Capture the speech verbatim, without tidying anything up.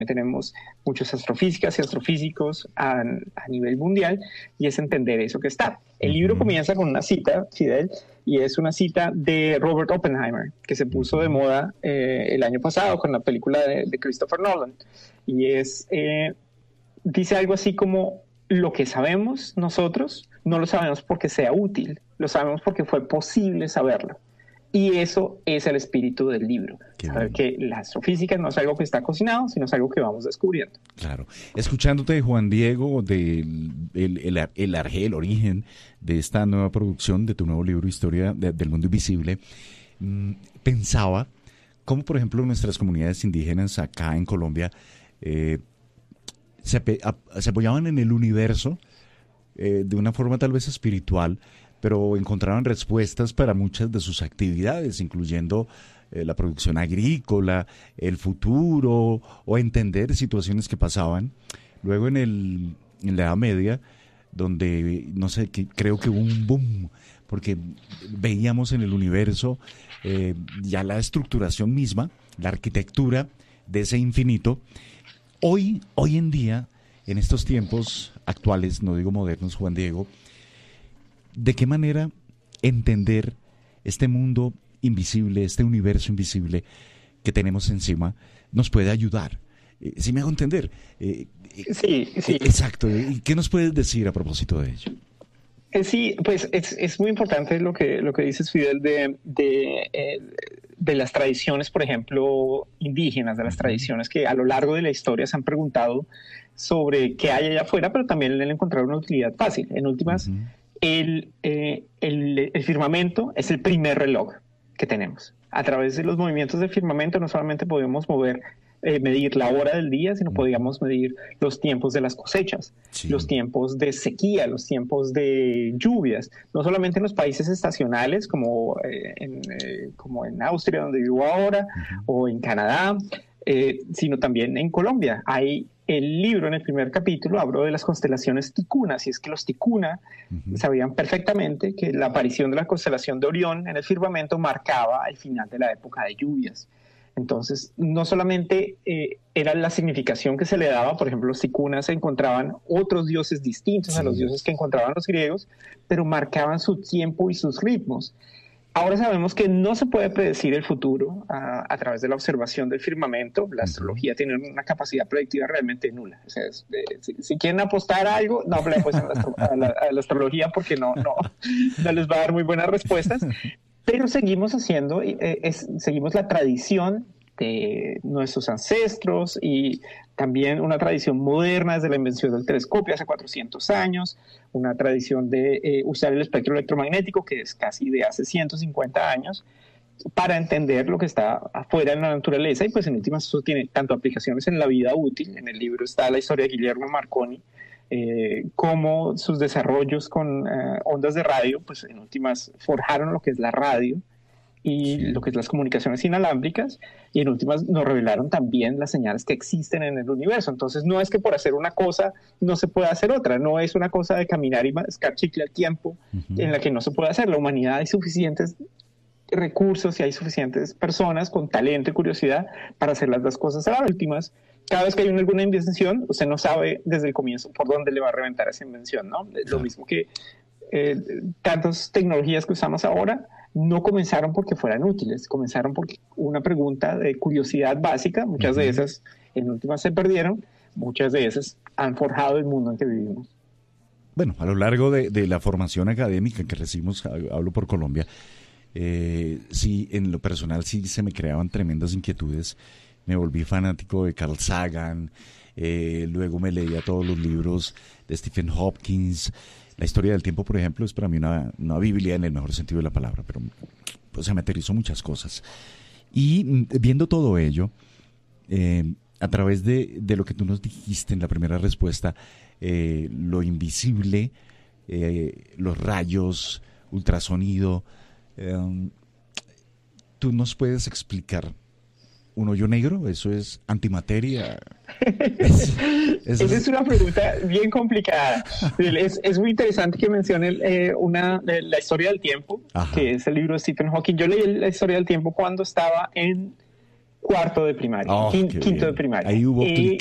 tenemos muchos astrofísicas y astrofísicos a, a nivel mundial, y es entender eso que está. El libro comienza con una cita, Fidel, y es una cita de Robert Oppenheimer, que se puso de moda eh, el año pasado con la película de, de Christopher Nolan. Y es, eh, dice algo así como: lo que sabemos nosotros no lo sabemos porque sea útil, lo sabemos porque fue posible saberlo. Y eso es el espíritu del libro. Qué Saber bueno. que la astrofísica no es algo que está cocinado, sino es algo que vamos descubriendo. Claro. Escuchándote, Juan Diego, del el, el, el Arjé, el origen de esta nueva producción, de tu nuevo libro, Historia de, del Mundo Invisible, mmm, pensaba cómo, por ejemplo, nuestras comunidades indígenas acá en Colombia eh, se, a, se apoyaban en el universo eh, de una forma tal vez espiritual, pero encontraban respuestas para muchas de sus actividades, incluyendo eh, la producción agrícola, el futuro, o entender situaciones que pasaban. Luego en, el, en la Edad Media, donde, no sé, que, creo que hubo un boom, porque veíamos en el universo eh, ya la estructuración misma, la arquitectura de ese infinito. Hoy, hoy en día, en estos tiempos actuales, no digo modernos, Juan Diego, ¿de qué manera entender este mundo invisible, este universo invisible que tenemos encima, nos puede ayudar? Eh, ¿Sí me hago entender? Eh, sí, sí. Eh, exacto. ¿Y qué nos puedes decir a propósito de ello? Eh, sí, pues es, es muy importante lo que, lo que dices, Fidel, de, de, eh, de las tradiciones, por ejemplo, indígenas, de las tradiciones que a lo largo de la historia se han preguntado sobre qué hay allá afuera, pero también le han encontrado una utilidad fácil. En últimas, uh-huh. El, eh, el, el firmamento es el primer reloj que tenemos. A través de los movimientos del firmamento no solamente podemos mover, eh, medir la hora del día, sino podíamos medir los tiempos de las cosechas, sí. los tiempos de sequía, los tiempos de lluvias, no solamente en los países estacionales como, eh, en, eh, como en Austria, donde vivo ahora, uh-huh. o en Canadá, eh, sino también en Colombia. Hay el libro, en el primer capítulo, hablo de las constelaciones ticunas, y es que los ticuna uh-huh. sabían perfectamente que la aparición de la constelación de Orión en el firmamento marcaba el final de la época de lluvias. Entonces, no solamente eh, era la significación que se le daba, por ejemplo, los ticunas encontraban otros dioses distintos sí. a los dioses que encontraban los griegos, pero marcaban su tiempo y sus ritmos. Ahora sabemos que no se puede predecir el futuro a, a través de la observación del firmamento. La astrología tiene una capacidad predictiva realmente nula. O sea, es, eh, si, si quieren apostar a algo, no le apuesten a, la astro, a, la, a la astrología porque no, no, no les va a dar muy buenas respuestas. Pero seguimos haciendo, eh, es, seguimos la tradición de nuestros ancestros y también una tradición moderna desde la invención del telescopio hace cuatrocientos años, una tradición de eh, usar el espectro electromagnético que es casi de hace ciento cincuenta años para entender lo que está afuera en la naturaleza, y pues en últimas eso tiene tanto aplicaciones en la vida útil. En el libro está la historia de Guillermo Marconi, eh, cómo sus desarrollos con eh, ondas de radio, pues en últimas forjaron lo que es la radio y sí. lo que es las comunicaciones inalámbricas, y en últimas nos revelaron también las señales que existen en el universo. Entonces no es que por hacer una cosa no se pueda hacer otra, no es una cosa de caminar y mascar chicle al tiempo uh-huh. en la que no se puede hacer. La humanidad hay suficientes recursos y hay suficientes personas con talento y curiosidad para hacer las dos cosas a las últimas. Cada vez que hay una, alguna invención, usted no sabe desde el comienzo por dónde le va a reventar esa invención, ¿no? Claro. Lo mismo que eh, tantas tecnologías que usamos ahora no comenzaron porque fueran útiles, comenzaron porque una pregunta de curiosidad básica, muchas uh-huh. de esas en últimas se perdieron, muchas de esas han forjado el mundo en que vivimos. Bueno, a lo largo de, de la formación académica que recibimos, hablo por Colombia, eh, sí, en lo personal sí se me creaban tremendas inquietudes. Me volví fanático de Carl Sagan, eh, luego me leía todos los libros de Stephen Hopkins. La historia del tiempo, por ejemplo, es para mí una, una biblia en el mejor sentido de la palabra, pero pues, se me aterrizó muchas cosas. Y viendo todo ello, eh, a través de, de lo que tú nos dijiste en la primera respuesta, eh, lo invisible, eh, los rayos, ultrasonido, eh, ¿tú nos puedes explicar un hoyo negro? ¿Eso es antimateria? Es, Esa es... es una pregunta bien complicada. Es, es muy interesante que mencione eh, una, eh, la historia del tiempo, Ajá. que es el libro de Stephen Hawking. Yo leí la historia del tiempo cuando estaba en Cuarto de primaria, Oh, quinto, qué quinto de bien. primaria. Ahí hubo Y- clic.